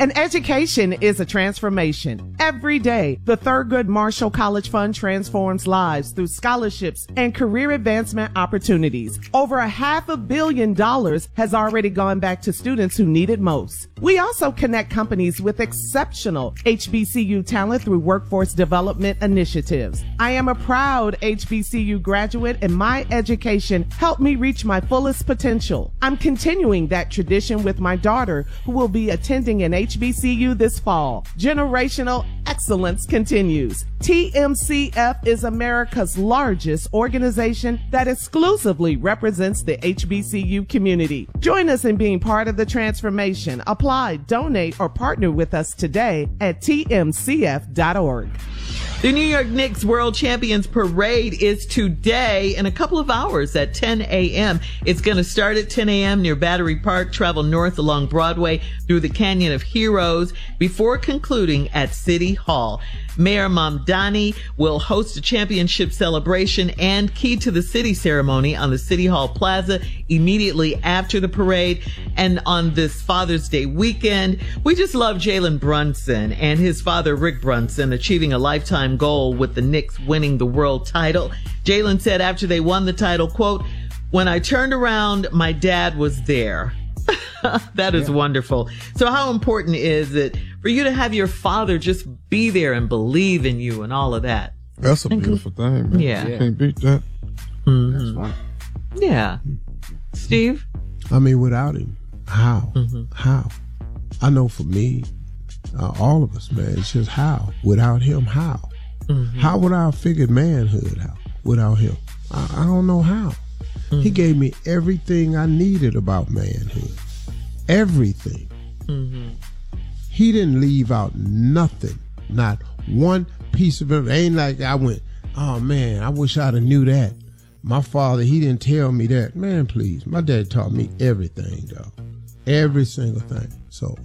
And education is a transformation. Every day, the Thurgood Marshall College Fund transforms lives through scholarships and career advancement opportunities. Over $500 million has already gone back to students who need it most. We also connect companies with exceptional HBCU talent through workforce development initiatives. I am a proud HBCU graduate, and my education helped me reach my fullest potential. I'm continuing that tradition with my daughter, who will be attending an HBCU this fall. Generational excellence continues. TMCF is America's largest organization that exclusively represents the HBCU community. Join us in being part of the transformation. Apply, donate, or partner with us today at tmcf.org. The New York Knicks World Champions Parade is today in a couple of hours at 10 a.m. It's going to start at 10 a.m. near Battery Park, travel north along Broadway through the Canyon of Heroes before concluding at City Hall. Mayor Mamdani will host a championship celebration and Key to the City ceremony on the City Hall Plaza immediately after the parade. And on this Father's Day weekend, we just love Jalen Brunson and his father, Rick Brunson, achieving a lifetime goal with the Knicks winning the world title. Jalen said after they won the title, quote, "When I turned around, my dad was there." That is wonderful. So how important is it for you to have your father just be there and believe in you and all of that? That's a beautiful thing, man. Yeah. You can't beat that. Mm-hmm. That's wonderful. Yeah. Steve? I mean, without him, how? How? I know for me, all of us, man, it's just how. Without him, how? How would I have figured manhood out without him? I don't know how. He gave me everything I needed about manhood. Everything. He didn't leave out nothing. Not one piece of it. Ain't like I went, oh man, I wish I'd have knew that. My father, he didn't tell me that. Man, please. My dad taught me everything, though. Every single thing. So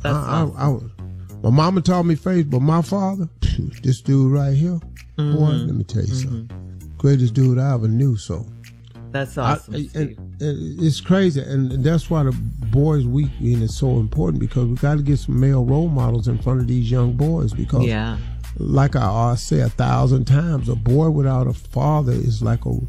my mama taught me faith, but my father, this dude right here, boy, let me tell you something. Greatest dude I ever knew, so. That's awesome, Steve. It's crazy, and that's why the Boys Week is so important, because we got to get some male role models in front of these young boys, because like I say 1,000 times, a boy without a father is like a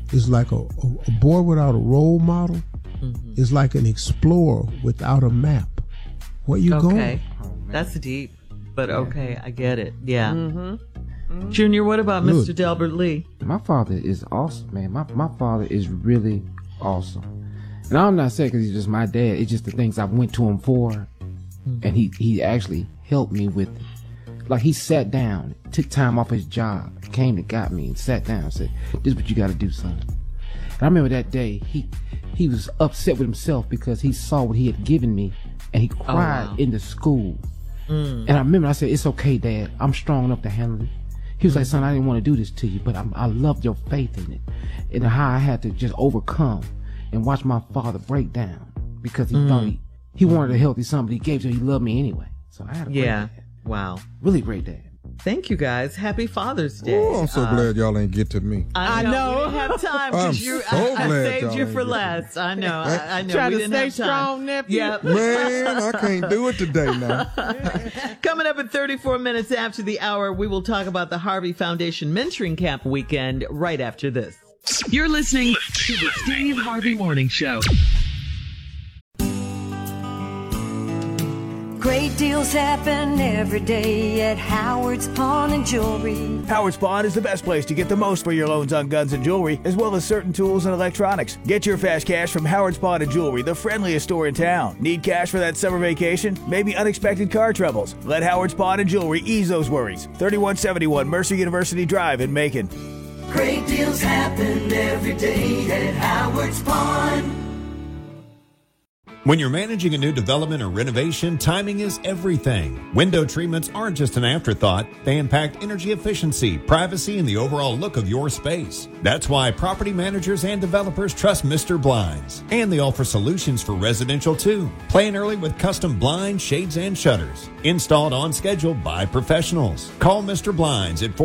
boy without a role model is like an explorer without a map. Where you going? That's deep, but okay, I get it. Yeah. Junior, what about Mr. Delbert Lee? My father is awesome, man. My father is really awesome. And I'm not saying because he's just my dad. It's just the things I went to him for. And he actually helped me with it. Like, he sat down, took time off his job, came and got me and sat down and said, "This is what you got to do, son." And I remember that day, he was upset with himself because he saw what he had given me, and he cried in the school. And I remember I said, "It's okay, Dad. I'm strong enough to handle it." He was like, "Son, I didn't want to do this to you, but I loved your faith in it, and how I had to just overcome and watch my father break down because he thought he wanted a healthy son, but he gave it to him. He loved me anyway." So I had a great dad. Wow. Really great dad. Thank you, guys. Happy Father's Day. Oh, I'm so glad y'all ain't get to me. I know. We didn't have time because I saved you for last. I know. I know. Try we to didn't stay have time. strong, nephew. Yep. Man, I can't do it today now. Coming up at 34 minutes after the hour, we will talk about the Harvey Foundation Mentoring Camp weekend right after this. You're listening to the Steve Harvey Morning Show. Great deals happen every day at Howard's Pawn and Jewelry. Howard's Pawn is the best place to get the most for your loans on guns and jewelry, as well as certain tools and electronics. Get your fast cash from Howard's Pawn and Jewelry, the friendliest store in town. Need cash for that summer vacation? Maybe unexpected car troubles? Let Howard's Pawn and Jewelry ease those worries. 3171 Mercer University Drive in Macon. Great deals happen every day at Howard's Pawn. When you're managing a new development or renovation, timing is everything. Window treatments aren't just an afterthought. They impact energy efficiency, privacy, and the overall look of your space. That's why property managers and developers trust Mr. Blinds. And they offer solutions for residential too. Plan early with custom blinds, shades, and shutters. Installed on schedule by professionals. Call Mr. Blinds at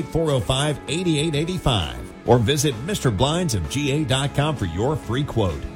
478-405-8885 or visit MrBlindsofGA.com for your free quote.